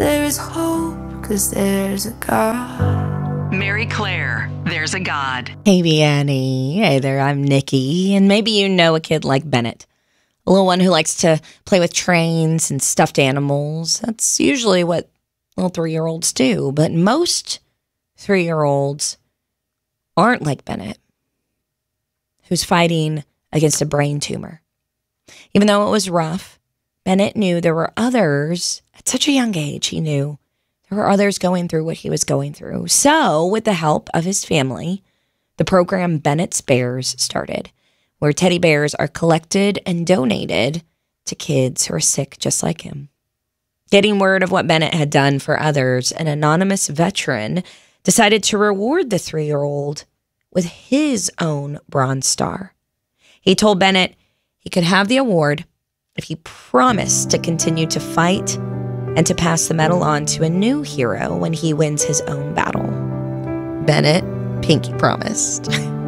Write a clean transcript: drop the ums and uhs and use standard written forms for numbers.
There is hope, 'cause there's a God. Mary Claire, There's a God. Hey, Annie. Hey there, I'm Nikki. And maybe you know a kid like Bennett, a little one who likes to play with trains and stuffed animals. That's usually what little 3-year-olds do. But most 3-year-olds aren't like Bennett, who's fighting against a brain tumor. Even though it was rough, Bennett knew there were others. At such a young age, he knew there were others going through what he was going through. So, with the help of his family, the program Bennett's Bears started, where teddy bears are collected and donated to kids who are sick just like him. Getting word of what Bennett had done for others, an anonymous veteran decided to reward the 3-year-old with his own Bronze Star. He told Bennett he could have the award if he promised to continue to fight and to pass the medal on to a new hero when he wins his own battle. Bennett pinky promised.